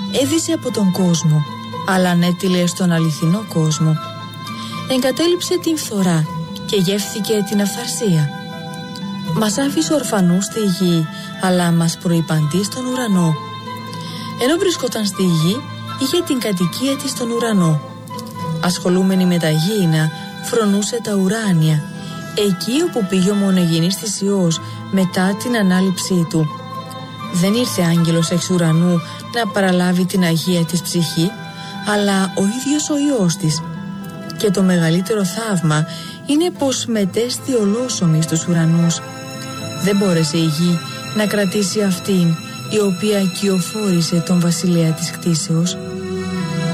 έδισε από τον κόσμο, αλλά ανέτειλε στον αληθινό κόσμο. Εγκατέλειψε την φθορά και γεύθηκε την αυθαρσία. Μας άφησε ορφανούς στη γη, αλλά μας προϋπαντεί στον ουρανό. Ενώ βρισκόταν στη γη, είχε την κατοικία της στον ουρανό. Ασχολούμενη με τα γήινα, φρονούσε τα ουράνια, εκεί όπου πήγε ο μονογενής της Υιός μετά την ανάληψή του. Δεν ήρθε άγγελος εξ ουρανού να παραλάβει την αγία της ψυχή, αλλά ο ίδιος ο Υιός της. Και το μεγαλύτερο θαύμα είναι πως μετέστη ολόσωμη στους ουρανούς. Δεν μπόρεσε η γη να κρατήσει αυτήν η οποία κυοφόρησε τον βασιλέα της κτήσεως.